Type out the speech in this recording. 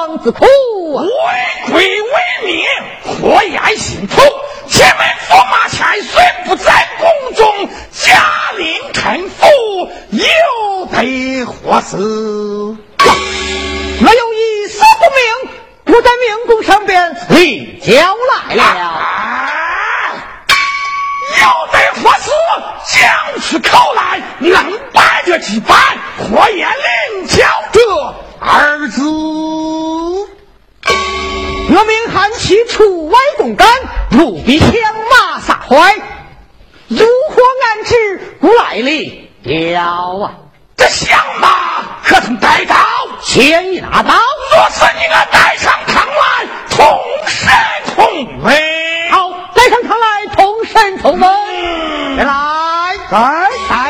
王之苦啊！ 为贵为命，祸延心头。前门驸马千岁不在宫中，驾临臣服，又得活死。 我有一死不明，我在明宫上边立交来了。 又得活死，将此口来，能摆着几板，火焰领教这儿子。 我命韩琦出外公干，务必枪马撒怀，如何安置不来历了啊？ 这响马可曾带到？ 钱已拿到。 若是你我带上堂来，同审同位。 好，带上堂来，同审同位。来， 来。